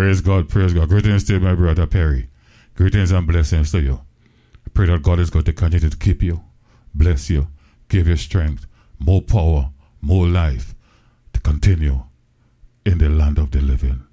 Praise God, praise God. Greetings to you, my brother Perry. Greetings and blessings to you. I pray that God is going to continue to keep you, bless you, give you strength, more power, more life to continue in the land of the living.